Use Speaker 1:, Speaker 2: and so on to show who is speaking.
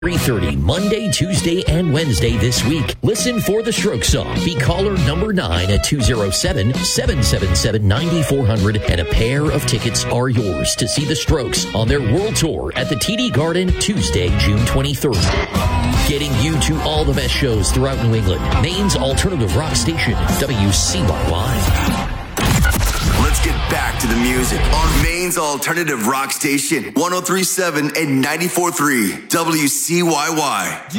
Speaker 1: 3:30, Monday, Tuesday, and Wednesday this week. Listen for the Stroke Song. Be caller number 9 at 207-777-9400, and a pair of tickets are yours to see the Strokes on their world tour at the TD Garden Tuesday, June 23rd. Getting you to all the best shows throughout New England. Maine's alternative rock station, WCYY.
Speaker 2: Let's get back to the music on Maine's alternative rock station, 103.7 and 94.3 WCYY.